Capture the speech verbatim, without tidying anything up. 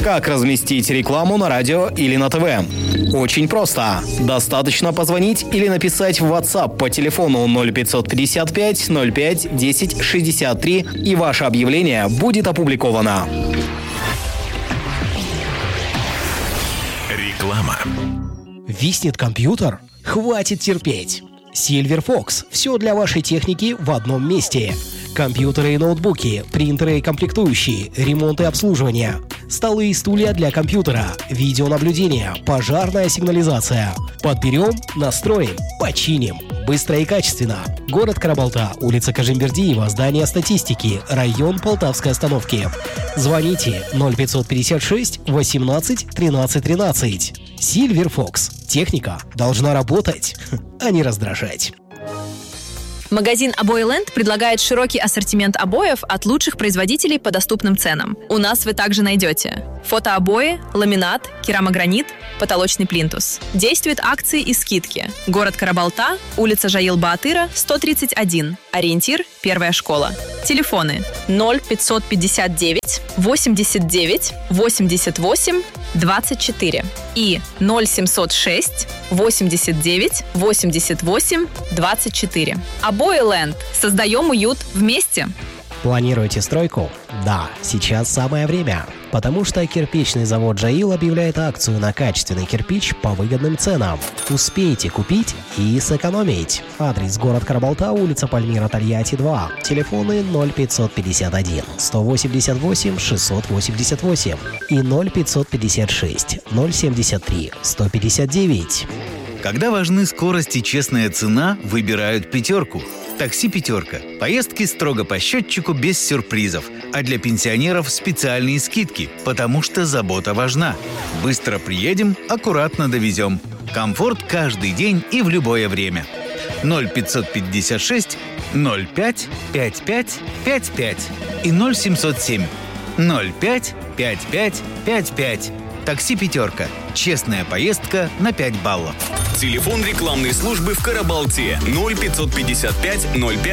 Как разместить рекламу на радио или на ТВ? Очень просто. Достаточно позвонить или написать в WhatsApp по телефону ноль пятьсот пятьдесят пять ноль пять десять шестьдесят три, и ваше объявление будет опубликовано. Реклама. Виснет компьютер? Хватит терпеть. Silverfox. Все для вашей техники в одном месте. Компьютеры и ноутбуки, принтеры и комплектующие, ремонт и обслуживание, столы и стулья для компьютера, видеонаблюдение, пожарная сигнализация. Подберем, настроим, починим. Быстро и качественно. Город Карабалта, улица Кажимбердиева, здание статистики, район Полтавской остановки. Звоните ноль пятьсот пятьдесят шесть восемнадцать тринадцать тринадцать. Silverfox. Техника должна работать, а не раздражать. Магазин «Обои-Ленд» предлагает широкий ассортимент обоев от лучших производителей по доступным ценам. У нас вы также найдете фотообои, ламинат, керамогранит, потолочный плинтус. Действуют акции и скидки. Город Карабалта, улица Жаил-Баатыра, сто тридцать один. Ориентир – первая школа. Телефоны ноль пятьсот пятьдесят девять восемьдесят девять восемьдесят восемь двадцать четыре и ноль семьсот шесть восемьдесят девять восемьдесят восемь двадцать четыре. «Обои-Ленд». Создаем уют вместе. Планируете стройку? Да, сейчас самое время. Потому что кирпичный завод «Джаил» объявляет акцию на качественный кирпич по выгодным ценам. Успейте купить и сэкономить. Адрес: город Карабалта, улица Пальмира Тольятти, два. Телефоны ноль пятьсот пятьдесят один сто восемьдесят восемь шестьсот восемьдесят восемь и ноль пятьсот пятьдесят шесть ноль семьдесят три сто пятьдесят девять. Когда важны скорость и честная цена, выбирают «Пятерку». Такси «Пятерка». Поездки строго по счетчику, без сюрпризов. А для пенсионеров специальные скидки, потому что забота важна. Быстро приедем, аккуратно довезем. Комфорт каждый день и в любое время. ноль пятьсот пятьдесят шесть ноль пять пять пять пять пять и ноль семьсот семь ноль пять пять пять пять пять. Такси «Пятерка». Честная поездка на пять баллов. Телефон рекламной службы в Карабалте ноль пятьсот пятьдесят пять ноль пять